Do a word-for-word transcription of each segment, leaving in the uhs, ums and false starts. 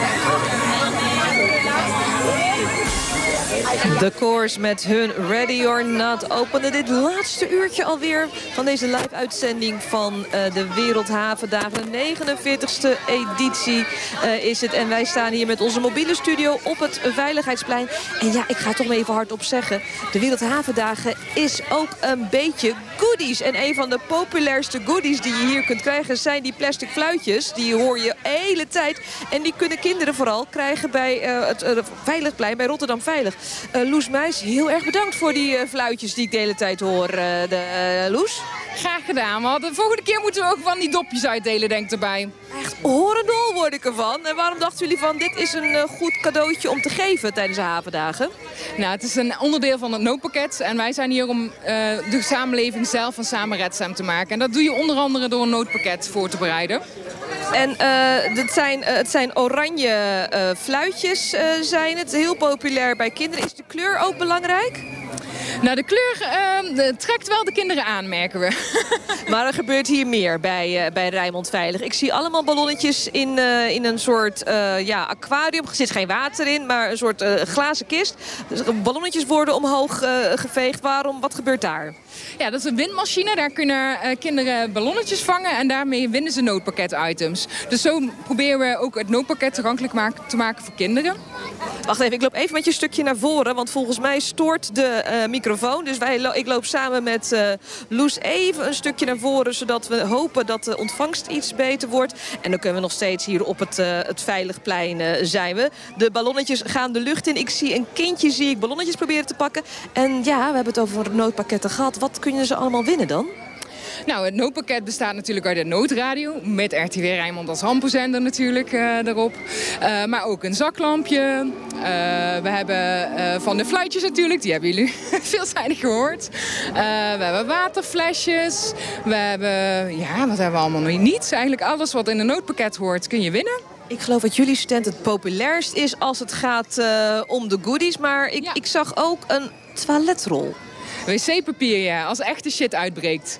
De Course met hun Ready or Not opende dit laatste uurtje alweer van deze live-uitzending van uh, de Wereldhavendagen. De negenenveertigste editie uh, is het. En wij staan hier met onze mobiele studio op het Veiligheidsplein. En ja, ik ga toch maar even hardop zeggen. De Wereldhavendagen is ook een beetje goodies. En een van de populairste goodies die je hier kunt krijgen zijn die plastic fluitjes. Die hoor je de hele tijd. En die kunnen kinderen vooral krijgen bij uh, het uh, Veiligplein, bij Rotterdam Veilig. Uh, Loes Muis, heel erg bedankt voor die uh, fluitjes die ik de hele tijd hoor. Uh, de, uh, Loes? Graag gedaan, maar de volgende keer moeten we ook van die dopjes uitdelen, denk ik erbij. Echt horendol word ik ervan. En waarom dachten jullie van, dit is een uh, goed cadeautje om te geven tijdens de havendagen? Nou, het is een onderdeel van het noodpakket. En wij zijn hier om uh, de samenleving zelf een samenredzaam te maken. En dat doe je onder andere door een noodpakket voor te bereiden. En uh, het, zijn, uh, het zijn oranje uh, fluitjes, uh, zijn het. Heel populair bij kinderen. Is de kleur ook belangrijk? Nou, de kleur uh, de, trekt wel de kinderen aan, merken we. Maar er gebeurt hier meer bij, uh, bij Rijnmond Veilig. Ik zie allemaal ballonnetjes in, uh, in een soort uh, ja, aquarium. Er zit geen water in, maar een soort uh, glazen kist. Dus ballonnetjes worden omhoog uh, geveegd. Waarom? Wat gebeurt daar? Ja, dat is een windmachine. Daar kunnen uh, kinderen ballonnetjes vangen en daarmee winnen ze noodpakket-items. Dus zo proberen we ook het noodpakket toegankelijk maak, te maken voor kinderen. Wacht even, ik loop even met je stukje naar voren, want volgens mij stoort de uh, microfoon. Dus wij, ik loop samen met uh, Loes even een stukje naar voren, zodat we hopen dat de ontvangst iets beter wordt. En dan kunnen we nog steeds hier op het, uh, het Veiligplein uh, zijn we. De ballonnetjes gaan de lucht in. Ik zie een kindje, zie ik ballonnetjes proberen te pakken. En ja, we hebben het over noodpakketten gehad. Wat kunnen ze allemaal winnen dan? Nou, het noodpakket bestaat natuurlijk uit de noodradio. Met R T W Rijnmond als hamperzender natuurlijk uh, daarop. Uh, maar ook een zaklampje. Uh, we hebben uh, van de fluitjes natuurlijk. Die hebben jullie veelzijdig gehoord. Uh, we hebben waterflesjes. We hebben, ja, wat hebben we allemaal nog niet? Eigenlijk alles wat in een noodpakket hoort kun je winnen. Ik geloof dat jullie stand het populairst is als het gaat uh, om de goodies. Maar ik, ja. ik zag ook een toiletrol. wc-papier, ja, als echte shit uitbreekt.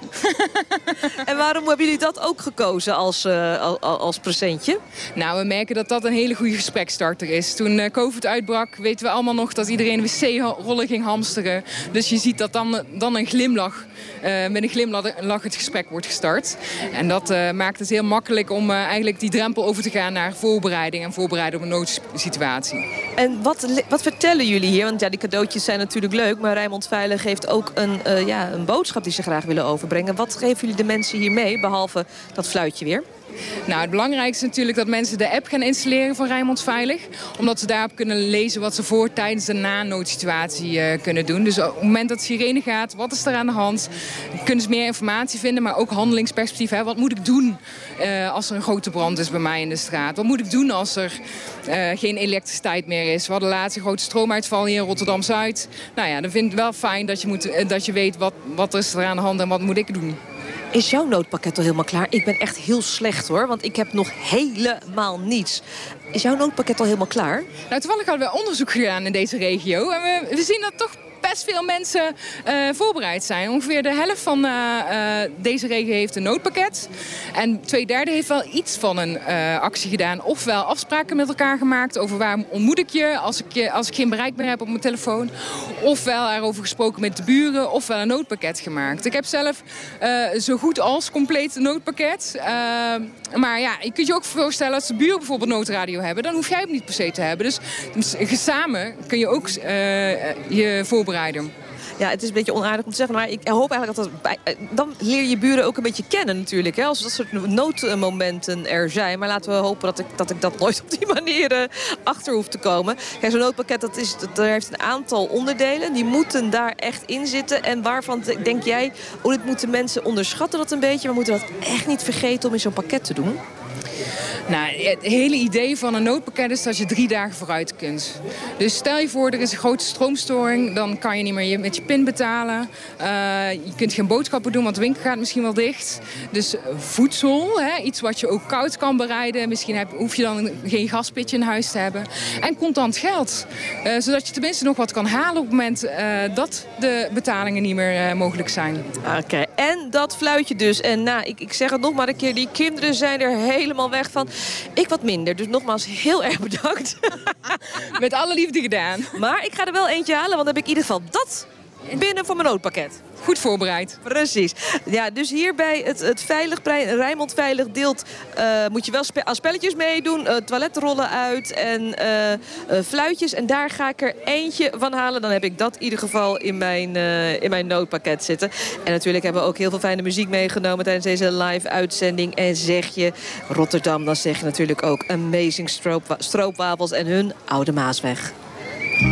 En waarom hebben jullie dat ook gekozen als, uh, als presentje? Nou, we merken dat dat een hele goede gesprekstarter is. Toen uh, COVID uitbrak, weten we allemaal nog dat iedereen wc-rollen ging hamsteren. Dus je ziet dat dan, dan een glimlach, uh, met een glimlach het gesprek wordt gestart. En dat uh, maakt het heel makkelijk om uh, eigenlijk die drempel over te gaan naar voorbereiding en voorbereiden op een noodsituatie. En wat, wat vertellen jullie hier? Want ja, die cadeautjes zijn natuurlijk leuk, maar Rijnmond Veilig heeft ook een, uh, ja, een boodschap die ze graag willen overbrengen. Wat geven jullie de mensen hier mee, behalve dat fluitje weer? Nou, het belangrijkste is natuurlijk dat mensen de app gaan installeren van Rijnmond Veilig. Omdat ze daarop kunnen lezen wat ze voor, tijdens en na noodsituatie uh, kunnen doen. Dus op het moment dat de sirene gaat, wat is er aan de hand? Kunnen ze meer informatie vinden, maar ook handelingsperspectief. Hè? Wat moet ik doen uh, als er een grote brand is bij mij in de straat? Wat moet ik doen als er uh, geen elektriciteit meer is? We hadden laatst een grote stroomuitval hier in Rotterdam-Zuid. Nou ja, dan vind ik het wel fijn dat je, moet, uh, dat je weet wat, wat is er aan de hand en wat moet ik doen. Is jouw noodpakket al helemaal klaar? Ik ben echt heel slecht hoor, want ik heb nog helemaal niets. Is jouw noodpakket al helemaal klaar? Nou, toevallig hadden we onderzoek gedaan in deze regio. En we, we zien dat toch best veel mensen uh, voorbereid zijn. Ongeveer de helft van uh, uh, deze regio heeft een noodpakket. En twee derde heeft wel iets van een uh, actie gedaan. Ofwel afspraken met elkaar gemaakt over waar ontmoet ik je als ik, je, als ik geen bereik meer heb op mijn telefoon. Ofwel erover gesproken met de buren. Ofwel een noodpakket gemaakt. Ik heb zelf uh, zo goed als compleet een noodpakket. Uh, maar ja, je kunt je ook voorstellen als de buren bijvoorbeeld noodradio hebben. Dan hoef jij hem niet per se te hebben. Dus, dus samen kun je ook uh, je voorbereiden. Ja, het is een beetje onaardig om te zeggen, maar ik hoop eigenlijk dat dat bij, dan leer je buren ook een beetje kennen natuurlijk, hè, als dat soort noodmomenten er zijn. Maar laten we hopen dat ik dat, ik dat nooit op die manier uh, achter hoef te komen. Kijk, zo'n noodpakket, dat, is, dat heeft een aantal onderdelen. Die moeten daar echt in zitten. En waarvan denk jij, oh, dit moeten mensen onderschatten dat een beetje. We moeten dat echt niet vergeten om in zo'n pakket te doen. Nou, het hele idee van een noodpakket is dat je drie dagen vooruit kunt. Dus stel je voor, er is een grote stroomstoring, dan kan je niet meer met je pin betalen. Uh, je kunt geen boodschappen doen, want de winkel gaat misschien wel dicht. Dus voedsel, hè, iets wat je ook koud kan bereiden. Misschien heb, hoef je dan geen gaspitje in huis te hebben. En contant geld. Uh, zodat je tenminste nog wat kan halen op het moment uh, dat de betalingen niet meer uh, mogelijk zijn. Oké, okay. En dat fluitje dus. En nou, ik, ik zeg het nog maar een keer, die kinderen zijn er helemaal weg van. Ik wat minder, dus nogmaals heel erg bedankt. Met alle liefde gedaan. Maar ik ga er wel eentje halen, want dan heb ik in ieder geval dat binnen voor mijn noodpakket. Goed voorbereid. Precies. Ja, dus hier bij het, het Veilig, Rijnmond Veilig deelt... Uh, moet je wel spe aan spelletjes meedoen. Uh, toiletrollen uit en uh, uh, fluitjes. En daar ga ik er eentje van halen. Dan heb ik dat in ieder geval in mijn, uh, in mijn noodpakket zitten. En natuurlijk hebben we ook heel veel fijne muziek meegenomen tijdens deze live uitzending. En zeg je Rotterdam, dan zeg je natuurlijk ook Amazing Stroop, Stroopwafels en hun Oude Maasweg.